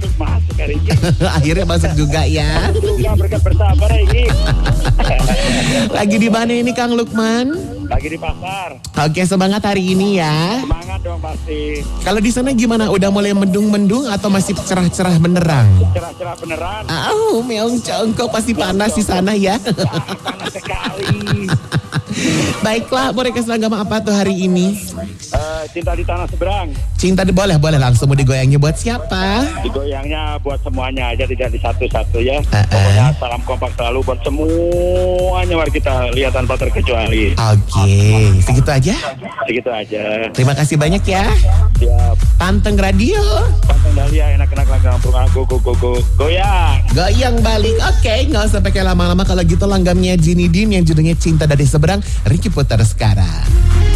masuk hari ini. Akhirnya masuk juga ya. Juga berkat bersabar ini. Lagi di mana ini Kang Lukman? Lagi di pasar. Oke, semangat hari ini ya. Semangat dong pasti. Kalau di sana gimana? Udah mulai mendung-mendung atau masih cerah-cerah benerang? Cerah-cerah beneran. Meong Congko pasti panas di sana ya. Panas sekali. Baiklah, boleh kasih agama apa tuh hari ini? Cinta di tanah seberang. Cinta boleh langsung mau digoyangnya buat siapa? Digoyangnya buat semuanya aja, tidak di satu-satu ya. Pokoknya salam kompak selalu buat semuanya, mari kita lihat tanpa terkecuali. Oke, segitu aja. Segitu aja. Terima kasih banyak ya. Siap. Panteng Radio. Panteng Dahlia, enak-enak kampung aku, go, goyang. Goyang balik. Oke, nggak usah pakai lama-lama. Kalau gitu langgamnya Jinny Din yang judulnya Cinta dari Seberang, Ricky putar sekarang.